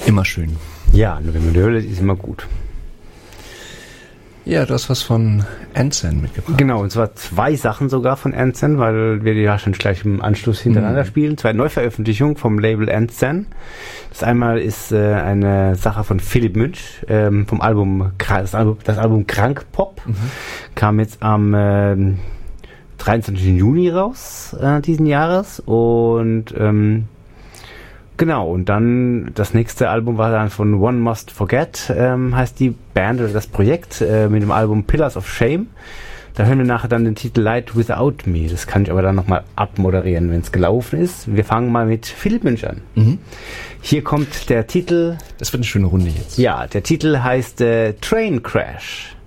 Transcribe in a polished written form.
Immer schön. Ja, November in der Hölle ist immer gut. Ja, du hast was von Anson mitgebracht. Genau, und zwar 2 Sachen sogar von Anson, weil wir die ja schon gleich im Anschluss hintereinander spielen. 2 Neuveröffentlichungen vom Label Anson. Das einmal ist eine Sache von Philipp Münch vom Album, das Album Krank Pop. Kam jetzt am 23. Juni raus diesen Jahres und genau, und dann das nächste Album war dann von One Must Forget, heißt die Band oder das Projekt mit dem Album Pillars of Shame. Da hören wir nachher dann den Titel Light Without Me. Das kann ich aber dann nochmal abmoderieren, wenn es gelaufen ist. Wir fangen mal mit Philipp Münch an. Hier kommt der Titel. Das wird eine schöne Runde jetzt. Ja, der Titel heißt Train Crash.